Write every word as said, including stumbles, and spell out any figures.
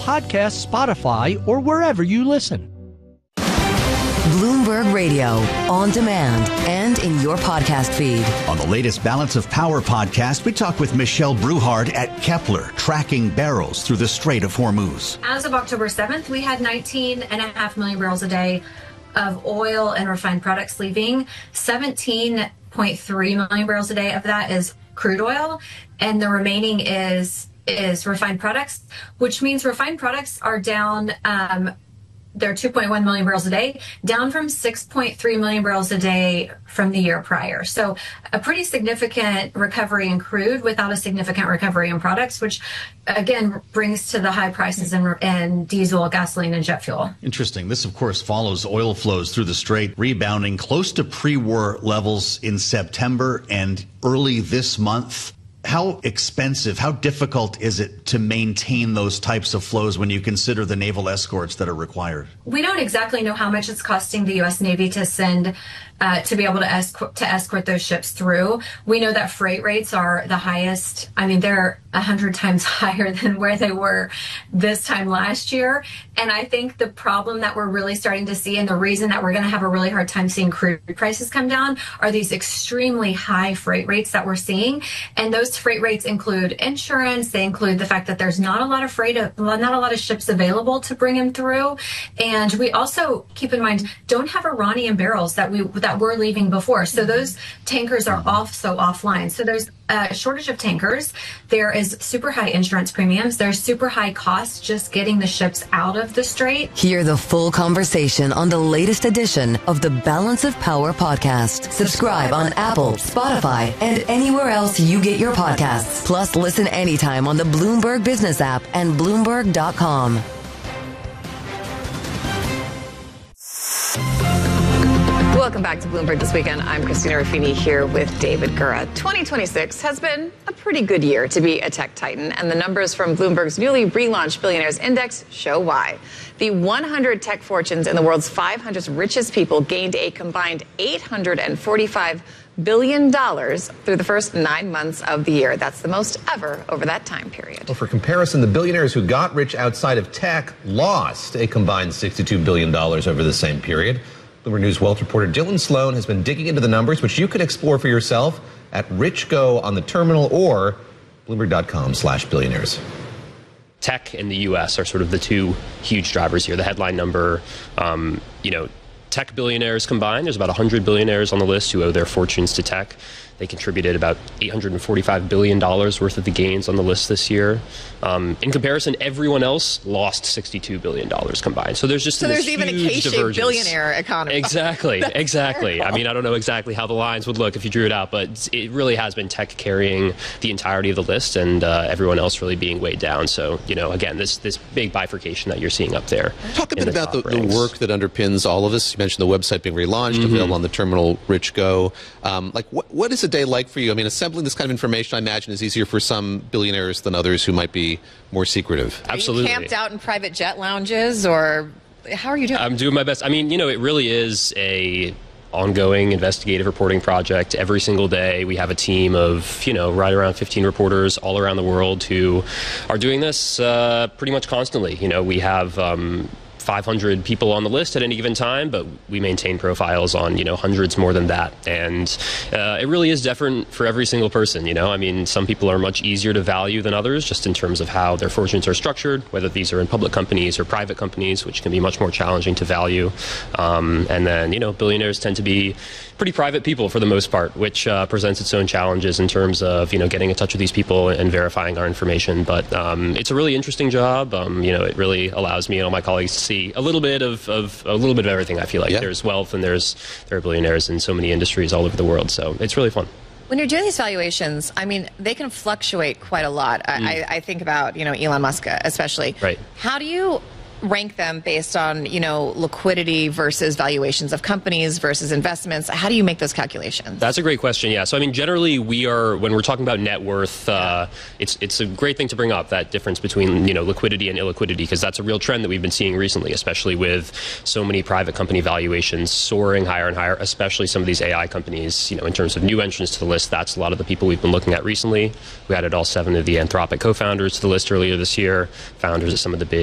Podcasts, Spotify, or wherever you listen. Bloomberg Radio, on demand and in your podcast feed. On the latest Balance of Power podcast, we talk with Michelle Bruhard at Kepler, tracking barrels through the Strait of Hormuz. As of October seventh, we had nineteen and a half million barrels a day of oil and refined products leaving. seventeen point three million barrels a day of that is crude oil, and the remaining is is refined products, which means refined products are down. Um, they're two point one million barrels a day, down from six point three million barrels a day from the year prior. So a pretty significant recovery in crude without a significant recovery in products, which again brings to the high prices in, in diesel, gasoline, and jet fuel. Interesting. This, of course, follows oil flows through the Strait rebounding close to pre-war levels in September and early this month. How expensive, how difficult is it to maintain those types of flows when you consider the naval escorts that are required? We don't exactly know how much it's costing the U S Navy to send, uh, to be able to escort, to escort those ships through. We know that freight rates are the highest. I mean, they're a hundred times higher than where they were this time last year. And I think the problem that we're really starting to see, and the reason that we're going to have a really hard time seeing crude prices come down, are these extremely high freight rates that we're seeing. And those freight rates include insurance. They include the fact that there's not a lot of freight, not a lot of ships available to bring them through. And we also, keep in mind, don't have Iranian barrels that we that were leaving before. So those tankers are also offline. So there's a shortage of tankers. There is super high insurance premiums. There's super high costs just getting the ships out of the Strait. Hear the full conversation on the latest edition of the Balance of Power podcast. Subscribe on Apple, Spotify, and anywhere else you get your podcasts. Plus, listen anytime on the Bloomberg Business app and Bloomberg dot com. Welcome back to Bloomberg This Weekend. I'm Christina Ruffini here with David Gura. twenty twenty-six has been a pretty good year to be a tech titan, and the numbers from Bloomberg's newly relaunched Billionaires Index show why. The one hundred tech fortunes in the world's five hundred richest people gained a combined eight hundred forty-five billion dollars through the first nine months of the year. That's the most ever over that time period. Well, for comparison, the billionaires who got rich outside of tech lost a combined sixty-two billion dollars over the same period. Bloomberg News Wealth reporter Dylan Sloan has been digging into the numbers, which you could explore for yourself at RichGo on the terminal or Bloomberg dot com slash billionaires. Tech and the U S are sort of the two huge drivers here. The headline number, um, you know, tech billionaires combined, there's about one hundred billionaires on the list who owe their fortunes to tech. They contributed about eight hundred forty-five billion dollars worth of the gains on the list this year. Um, in comparison, everyone else lost sixty-two billion dollars combined. So there's just so this there's even a huge K-shaped divergence. Billionaire economy. Exactly, exactly. I mean, I don't know exactly how the lines would look if you drew it out, but it really has been tech carrying the entirety of the list, and uh, everyone else really being weighed down. So, you know, again, this this big bifurcation that you're seeing up there. Talk a bit the about the, the work that underpins all of this. You mentioned the website being relaunched, mm-hmm. available on the terminal RichGo. Um, like, what what is a day like for you? I mean, assembling this kind of information, I imagine, is easier for some billionaires than others who might be more secretive. Absolutely. Are you camped out in private jet lounges, or how are you doing? I'm doing my best. I mean, you know, it really is a ongoing investigative reporting project. Every single day we have a team of, you know, right around fifteen reporters all around the world who are doing this uh, pretty much constantly. You know, we have um, five hundred people on the list at any given time, but we maintain profiles on, you know, hundreds more than that. And uh, it really is different for every single person, you know. I mean, some people are much easier to value than others just in terms of how their fortunes are structured, whether these are in public companies or private companies, which can be much more challenging to value. Um, and then, you know, billionaires tend to be pretty private people for the most part, which uh, presents its own challenges in terms of, you know, getting in touch with these people and verifying our information. But um, it's a really interesting job. Um, you know, it really allows me and all my colleagues to see a little bit of, of a little bit of everything. I feel like yeah. there's wealth and there's there are billionaires in so many industries all over the world. So it's really fun. When you're doing these valuations, I mean, they can fluctuate quite a lot. I, mm. I, I think about, you know, Elon Musk especially. Right. How do you rank them based on, you know, liquidity versus valuations of companies versus investments? How do you make those calculations? That's a great question. Yeah. So, I mean, generally we are, when we're talking about net worth, uh, it's it's a great thing to bring up, that difference between, you know, liquidity and illiquidity, because that's a real trend that we've been seeing recently, especially with so many private company valuations soaring higher and higher, especially some of these A I companies, you know, in terms of new entrants to the list. That's a lot of the people we've been looking at recently. We added all seven of the Anthropic co-founders to the list earlier this year, founders of some of the big